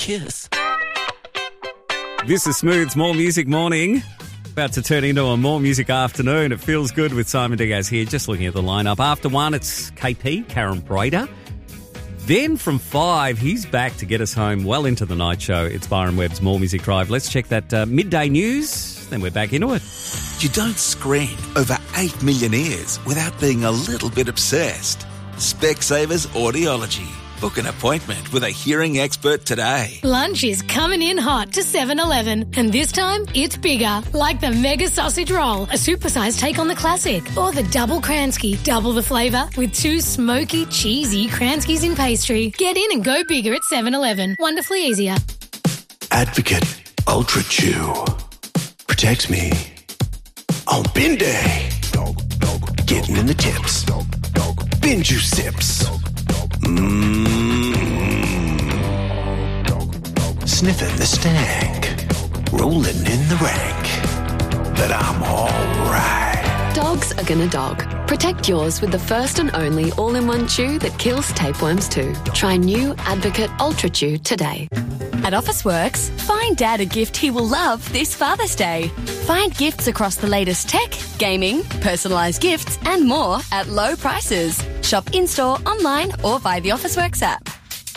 kiss. This is Smooth's More Music Morning. About to turn into a More Music afternoon. It feels good with Simon Diaz here. Just looking at the lineup. After 1, it's KP, Karen Brader. Then from 5, he's back to get us home well into the night show. It's Byron Webb's More Music Drive. Let's check that midday news. Then we're back into it. You don't screen over 8 million ears without being a little bit obsessed. Specsavers Audiology. Book an appointment with a hearing expert today. Lunch is coming in hot to 7-Eleven, and this time it's bigger, like the Mega Sausage Roll, a supersized take on the classic, or the Double Kransky, double the flavour with 2 smoky, cheesy Kranskys in pastry. Get in and go bigger at 7-Eleven. Wonderfully easier. Advocate Ultra Chew protects me on bin day. Getting in the tips. Bin juice sips. Sniffing the stank, rolling in the rank, but I'm alright. Dogs are gonna dog. Protect yours with the first and only all-in-one chew that kills tapeworms too. Try new Advocate Ultra Chew today. At Officeworks, find Dad a gift he will love this Father's Day. Find gifts across the latest tech, gaming, personalised gifts and more at low prices. Shop in-store, online or via the Officeworks app.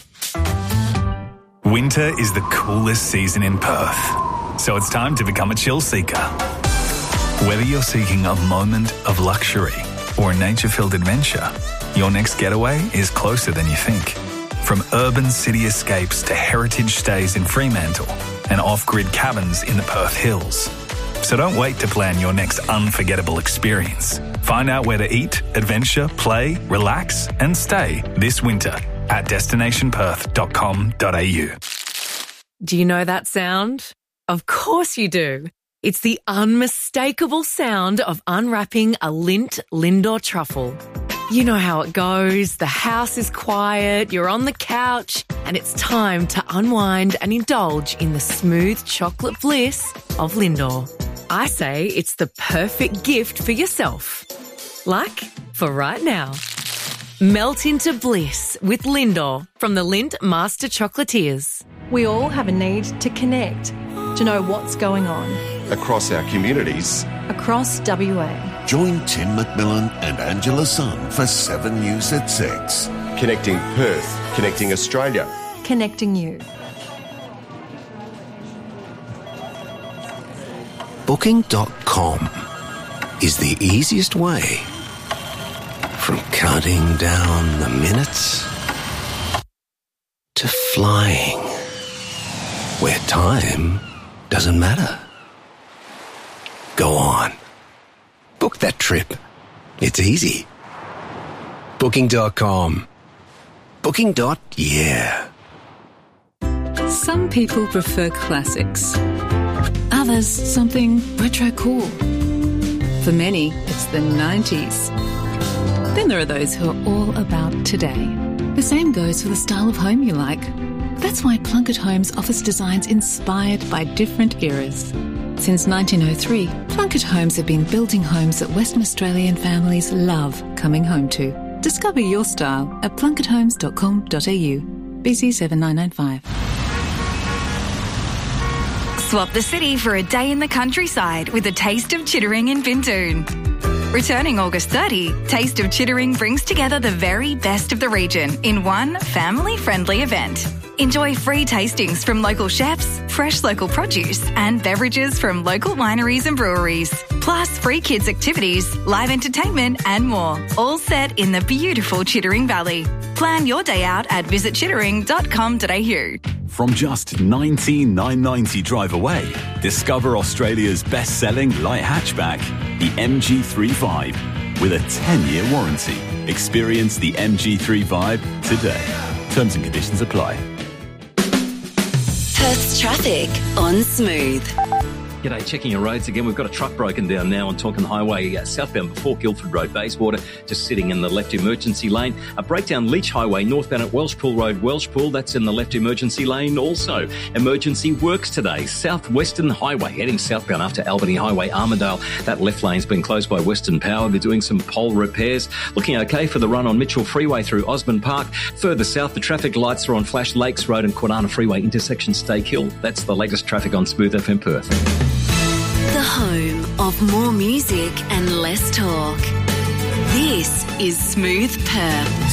Winter is the coolest season in Perth, so it's time to become a chill seeker. Whether you're seeking a moment of luxury or a nature-filled adventure, your next getaway is closer than you think. From urban city escapes to heritage stays in Fremantle and off-grid cabins in the Perth Hills. So don't wait to plan your next unforgettable experience. Find out where to eat, adventure, play, relax and stay this winter at destinationperth.com.au. Do you know that sound? Of course you do. It's the unmistakable sound of unwrapping a Lindt Lindor truffle. You know how it goes. The house is quiet, you're on the couch, and it's time to unwind and indulge in the smooth chocolate bliss of Lindor. I say it's the perfect gift for yourself. Like for right now. Melt into bliss with Lindor from the Lindt Master Chocolatiers. We all have a need to connect, to know what's going on. Across our communities. Across WA. Join Tim McMillan and Angela Sun for 7 News at 6. Connecting Perth, connecting Australia. Connecting you. Booking.com is the easiest way from counting down the minutes to flying where time doesn't matter. Go on. Book that trip. It's easy. Booking.com. Booking.yeah. Some people prefer classics. Others, something retro cool. For many, it's the 90s. Then there are those who are all about today. The same goes for the style of home you like. That's why Plunkett Homes offers designs inspired by different eras. Since 1903, Plunkett Homes have been building homes that Western Australian families love coming home to. Discover your style at plunketthomes.com.au. BC 7995. Swap the city for a day in the countryside with a Taste of Chittering in Bintoon. Returning August 30, Taste of Chittering brings together the very best of the region in one family-friendly event. Enjoy free tastings from local chefs, fresh local produce and beverages from local wineries and breweries. Plus free kids activities, live entertainment and more. All set in the beautiful Chittering Valley. Plan your day out at visitchittering.com.au. From just $19,990 drive away, discover Australia's best-selling light hatchback, the MG3 Vibe, with a 10-year warranty. Experience the MG3 Vibe today. Terms and conditions apply. Perth's traffic on Smooth. G'day, checking your roads again. We've got a truck broken down now on Tonkin Highway southbound before Guildford Road, Bayswater, just sitting in the left emergency lane. A breakdown Leach Highway northbound at Welshpool Road, Welshpool, that's in the left emergency lane also. Emergency works today. Southwestern Highway heading southbound after Albany Highway, Armidale. That left lane's been closed by Western Power. They're doing some pole repairs. Looking okay for the run on Mitchell Freeway through Osborne Park. Further south, the traffic lights are on Flash Lakes Road and Quinana Freeway intersection Stake Hill. That's the latest traffic on Smooth FM Perth. The home of more music and less talk. This is Smooth Perth.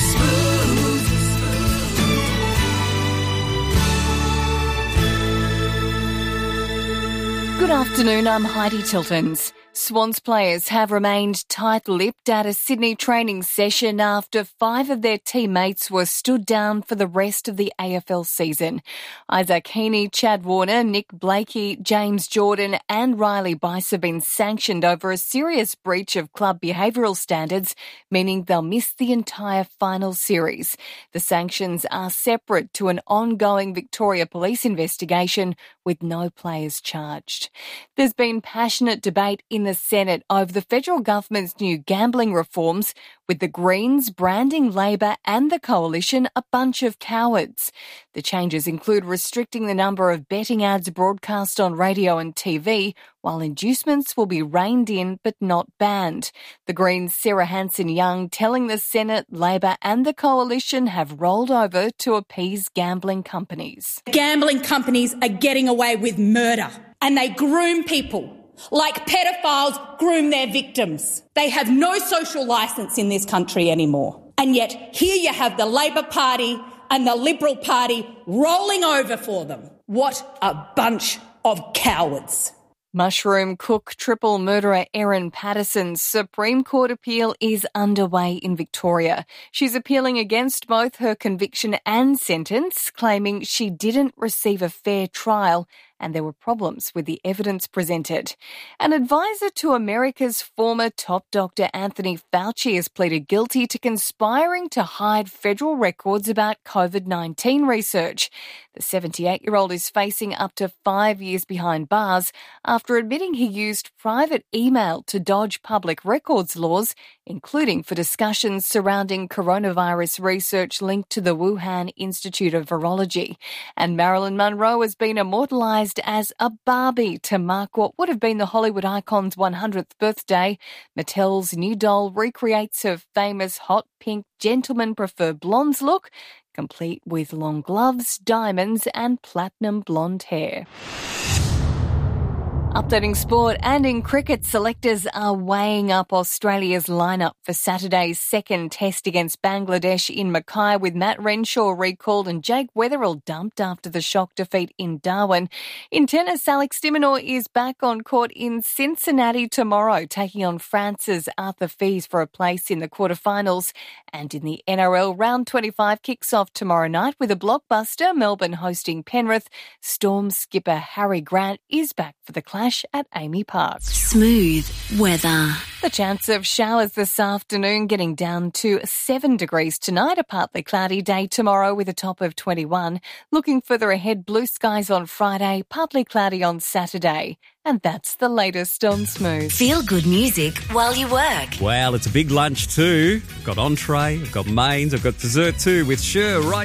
Good afternoon, I'm Heidi Tiltons. Swans players have remained tight-lipped at a Sydney training session after 5 of their teammates were stood down for the rest of the AFL season. Isaac Heaney, Chad Warner, Nick Blakey, James Jordan and Riley Bice have been sanctioned over a serious breach of club behavioural standards, meaning they'll miss the entire final series. The sanctions are separate to an ongoing Victoria Police investigation with no players charged. There's been passionate debate in the Senate over the federal government's new gambling reforms, with the Greens branding Labor and the Coalition a bunch of cowards. The changes include restricting the number of betting ads broadcast on radio and TV, while inducements will be reined in but not banned. The Greens' Sarah Hanson-Young telling the Senate Labor and the Coalition have rolled over to appease gambling companies. Gambling companies are getting away with murder, and they groom people like pedophiles groom their victims. They have no social licence in this country anymore. And yet here you have the Labor Party and the Liberal Party rolling over for them. What a bunch of cowards. Mushroom cook triple murderer Erin Patterson's Supreme Court appeal is underway in Victoria. She's appealing against both her conviction and sentence, claiming she didn't receive a fair trial and there were problems with the evidence presented. An advisor to America's former top doctor Anthony Fauci has pleaded guilty to conspiring to hide federal records about COVID-19 research. The 78-year-old is facing up to 5 years behind bars after admitting he used private email to dodge public records laws, including for discussions surrounding coronavirus research linked to the Wuhan Institute of Virology. And Marilyn Monroe has been immortalised as a Barbie to mark what would have been the Hollywood icon's 100th birthday. Mattel's new doll recreates her famous hot pink gentlemen prefer blondes look, complete with long gloves, diamonds and platinum blonde hair. Updating sport, and in cricket, selectors are weighing up Australia's lineup for Saturday's second test against Bangladesh in Mackay, with Matt Renshaw recalled and Jake Weatherall dumped after the shock defeat in Darwin. In tennis, Alex de Minaur is back on court in Cincinnati tomorrow, taking on France's Arthur Fils for a place in the quarterfinals. And in the NRL, round 25 kicks off tomorrow night with a blockbuster, Melbourne hosting Penrith. Storm skipper Harry Grant is back for the clash at Amy Park. Smooth weather. The chance of showers this afternoon, getting down to 7 degrees tonight. A partly cloudy day tomorrow with a top of 21. Looking further ahead, blue skies on Friday, partly cloudy on Saturday. And that's the latest on Smooth. Feel good music while you work. Well, it's a big lunch too. I've got entree, I've got mains, I've got dessert too with Sure right